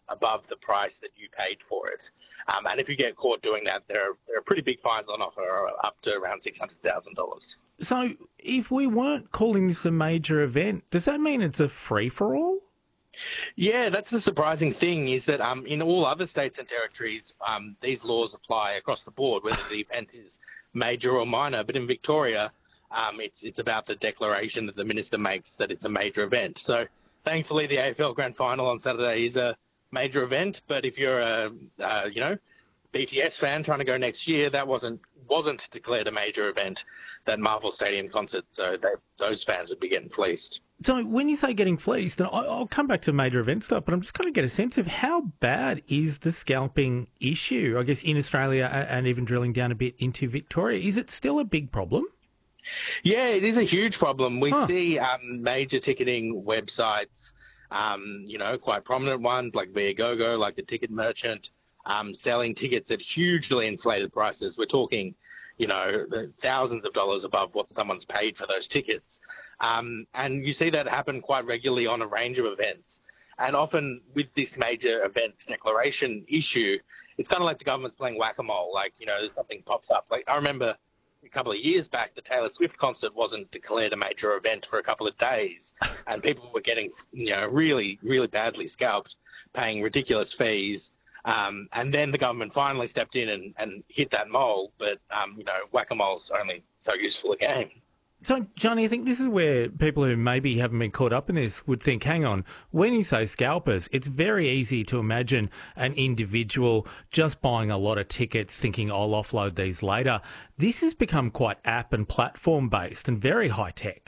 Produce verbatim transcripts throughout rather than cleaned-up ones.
above the price that you paid for it. Um, and if you get caught doing that, there are, there are pretty big fines on offer, up to around six hundred thousand dollars. So if we weren't calling this a major event, does that mean it's a free-for-all? Yeah, that's the surprising thing, is that um, in all other states and territories, um, these laws apply across the board, whether the event is major or minor. But in Victoria, um, it's it's about the declaration that the minister makes that it's a major event. So thankfully, the A F L Grand Final on Saturday is a major event. But if you're a uh, you know B T S fan trying to go next year, that wasn't wasn't declared a major event, that Marvel Stadium concert. So they, those fans would be getting fleeced. So when you say getting fleeced, and I'll come back to major event stuff, but I'm just going to get a sense of how bad is the scalping issue, I guess, in Australia, and even drilling down a bit into Victoria. Is it still a big problem? Yeah, it is a huge problem. We huh. see um, major ticketing websites, um, you know, quite prominent ones like Viagogo, like the Ticket Merchant, um, selling tickets at hugely inflated prices. We're talking, you know, thousands of dollars above what someone's paid for those tickets. Um, and you see that happen quite regularly on a range of events. And often with this major events declaration issue, it's kind of like the government's playing whack-a-mole. Like, you know, something pops up. Like, I remember a couple of years back, the Taylor Swift concert wasn't declared a major event for a couple of days. And people were getting, you know, really, really badly scalped, paying ridiculous fees. Um, and then the government finally stepped in and, and hit that mole. But, um, you know, whack-a-mole's only so useful a game. So, Johnny, I think this is where people who maybe haven't been caught up in this would think, hang on, when you say scalpers, it's very easy to imagine an individual just buying a lot of tickets thinking, I'll offload these later. This has become quite app and platform-based and very high-tech.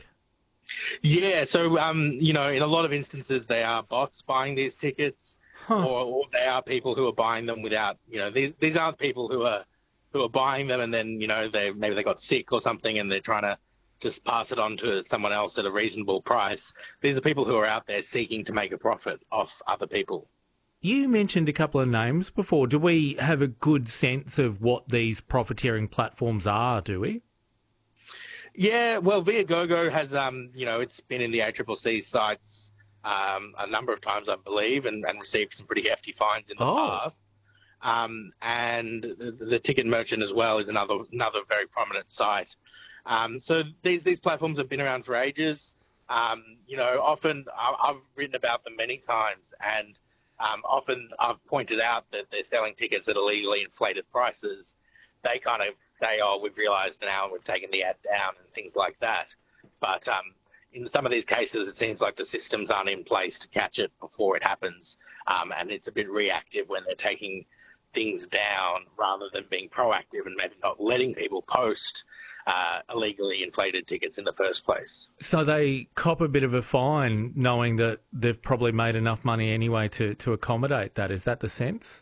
Yeah, so, um, you know, in a lot of instances, they are bots buying these tickets, huh. or, or they are people who are buying them without, you know, these these aren't people who are who are buying them and then, you know, they maybe they got sick or something and they're trying to just pass it on to someone else at a reasonable price. These are people who are out there seeking to make a profit off other people. You mentioned a couple of names before. Do we have a good sense of what these profiteering platforms are, do we? Yeah, well, Viagogo has, um, you know, it's been in the A C C C sites um, a number of times, I believe, and, and received some pretty hefty fines in the oh. past. Um, and the, the Ticket Merchant as well is another another very prominent site. Um, so these these platforms have been around for ages. Um, you know, often I've written about them many times, and um, often I've pointed out that they're selling tickets at illegally inflated prices. They kind of say, "Oh, we've realised now, we've taken the ad down," and things like that. But um, in some of these cases, it seems like the systems aren't in place to catch it before it happens, um, and it's a bit reactive when they're taking things down rather than being proactive and maybe not letting people post Uh, illegally inflated tickets in the first place. So they cop a bit of a fine knowing that they've probably made enough money anyway to, to accommodate that. Is that the sense?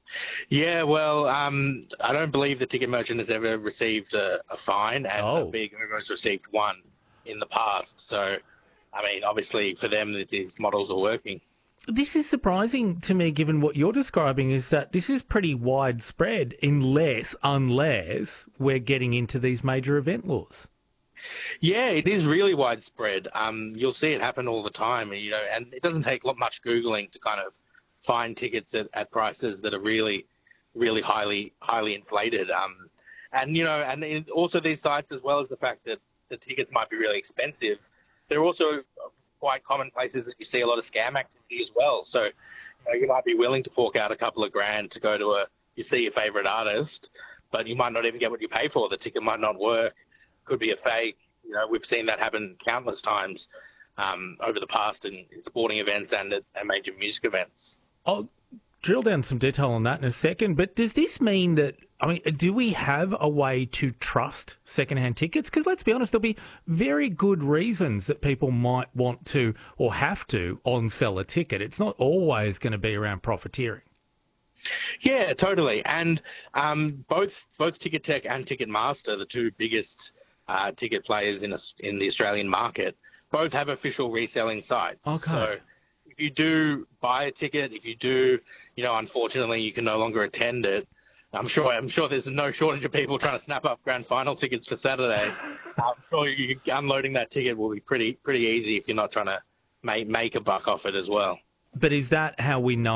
Yeah, well, um, I don't believe the Ticket Merchant has ever received a, a fine, and oh. Viagogo has received one in the past. So, I mean, obviously for them, these models are working. This is surprising to me, given what you're describing, is that this is pretty widespread unless, unless we're getting into these major event laws. Yeah, it is really widespread. Um, you'll see it happen all the time, you know, and it doesn't take much Googling to kind of find tickets at, at prices that are really, really highly, highly inflated. Um, and, you know, and it, also these sites, as well as the fact that the tickets might be really expensive, they're also quite common places that you see a lot of scam activity as well. So, you know, you might be willing to fork out a couple of grand to go to a, you see your favorite artist, but you might not even get what you pay for. The ticket might not work, could be a fake. You know, we've seen that happen countless times um, over the past in, in sporting events and at, at major music events. I'll drill down some detail on that in a second, but does this mean that, I mean, do we have a way to trust secondhand tickets? Because let's be honest, there'll be very good reasons that people might want to or have to on-sell a ticket. It's not always going to be around profiteering. Yeah, totally. And um, both both Ticketek and Ticketmaster, the two biggest uh, ticket players in a, in the Australian market, both have official reselling sites. Okay. So if you do buy a ticket, if you do, you know, unfortunately you can no longer attend it, I'm sure I'm sure there's no shortage of people trying to snap up grand final tickets for Saturday. I'm sure you, unloading that ticket will be pretty pretty easy if you're not trying to make, make a buck off it as well. But is that how we know